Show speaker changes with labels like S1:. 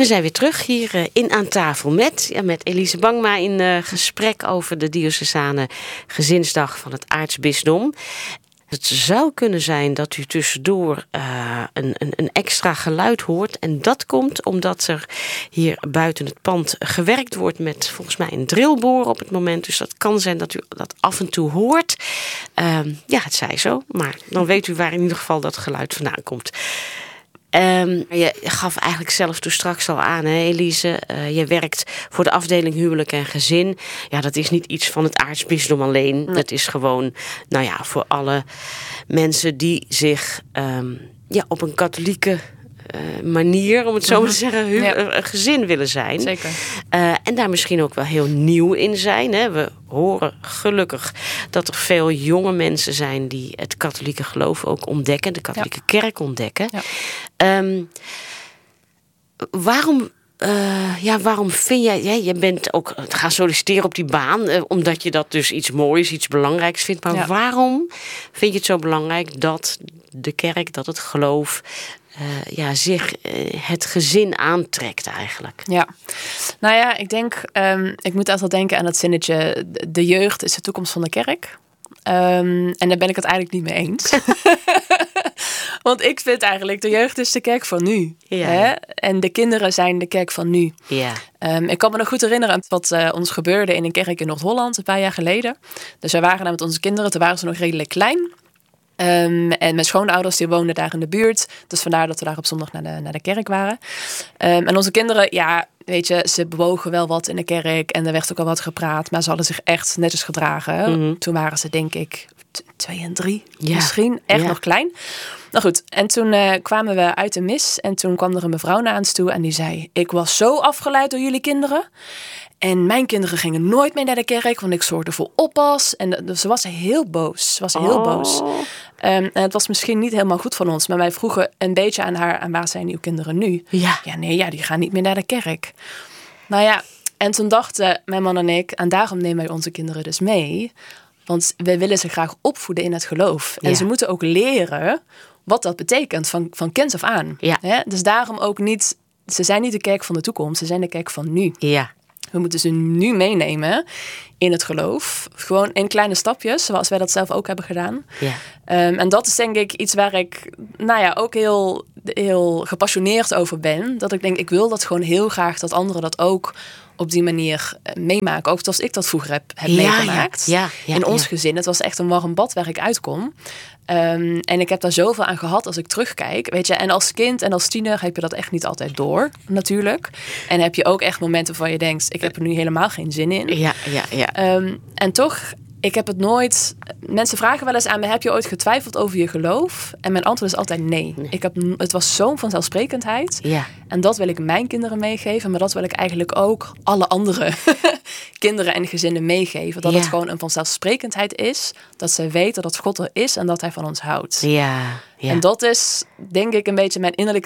S1: we zijn weer terug hier in Aan Tafel met Elise Bangma in gesprek over de diocesane gezinsdag van het aartsbisdom. Het zou kunnen zijn dat u tussendoor een extra geluid hoort. En dat komt omdat er hier buiten het pand gewerkt wordt met volgens mij een drillboor op het moment. Dus dat kan zijn dat u dat af en toe hoort. Het zij zo. Maar dan weet u waar in ieder geval dat geluid vandaan komt. Je gaf eigenlijk zelf toen straks al aan, hè, Elise. Je werkt voor de afdeling huwelijk en gezin. Ja, dat is niet iets van het aartsbisdom alleen. Nee. Dat is gewoon, voor alle mensen die zich op een katholieke manier, om het zo maar te zeggen, een gezin willen zijn.
S2: Zeker.
S1: En daar misschien ook wel heel nieuw in zijn. Hè. We horen gelukkig dat er veel jonge mensen zijn die het katholieke geloof ook ontdekken, de katholieke kerk ontdekken. Ja. Waarom vind jij, je bent ook gaan solliciteren op die baan, omdat je dat dus iets moois, iets belangrijks vindt. Maar waarom vind je het zo belangrijk dat de kerk, dat het geloof zich het gezin aantrekt eigenlijk?
S2: Ja, ik denk, ik moet altijd denken aan dat zinnetje, de jeugd is de toekomst van de kerk. En daar ben ik het eigenlijk niet mee eens. Want ik vind eigenlijk, de jeugd is de kerk van nu. Ja. Hè? En de kinderen zijn de kerk van nu.
S1: Ja.
S2: Ik kan me nog goed herinneren wat ons gebeurde in een kerk in Noord-Holland een paar jaar geleden. Dus wij waren daar met onze kinderen, toen waren ze nog redelijk klein. En mijn schoonouders die woonden daar in de buurt. Dus vandaar dat we daar op zondag naar de kerk waren. En onze kinderen, ze bewogen wel wat in de kerk. En er werd ook al wat gepraat. Maar ze hadden zich echt netjes gedragen. Mm-hmm. Toen waren ze denk ik 2 en 3 misschien. Echt nog klein. Nou goed, en toen kwamen we uit de mis. En toen kwam er een mevrouw naar ons toe. En die zei, ik was zo afgeleid door jullie kinderen. En mijn kinderen gingen nooit mee naar de kerk, want ik zorgde voor oppas. En ze was heel boos. En het was misschien niet helemaal goed van ons. Maar wij vroegen een beetje aan haar, en waar zijn uw kinderen nu? Die gaan niet meer naar de kerk. En toen dachten mijn man en ik, en daarom nemen wij onze kinderen dus mee. Want wij willen ze graag opvoeden in het geloof. En ze moeten ook leren wat dat betekent van kinds af aan. Ja. Dus daarom ook niet, ze zijn niet de kerk van de toekomst, ze zijn de kerk van nu. Ja. We moeten ze nu meenemen in het geloof. Gewoon in kleine stapjes, zoals wij dat zelf ook hebben gedaan. Ja. En dat is denk ik iets waar ik ook heel, heel gepassioneerd over ben. Dat ik denk, ik wil dat gewoon heel graag dat anderen dat ook op die manier meemaken. Ook zoals ik dat vroeger heb meegemaakt. In ons gezin. Het was echt een warm bad waar ik uitkom. En ik heb daar zoveel aan gehad als ik terugkijk. Weet je, en als kind en als tiener heb je dat echt niet altijd door, natuurlijk. En heb je ook echt momenten waarvan je denkt, ik heb er nu helemaal geen zin in. En toch, ik heb het nooit. Mensen vragen wel eens aan me, heb je ooit getwijfeld over je geloof? En mijn antwoord is altijd nee. Het was zo'n vanzelfsprekendheid. Ja. En dat wil ik mijn kinderen meegeven. Maar dat wil ik eigenlijk ook alle andere kinderen en gezinnen meegeven. Dat het gewoon een vanzelfsprekendheid is. Dat zij weten dat God er is en dat hij van ons houdt. Ja. En dat is, denk ik, een beetje mijn innerlijke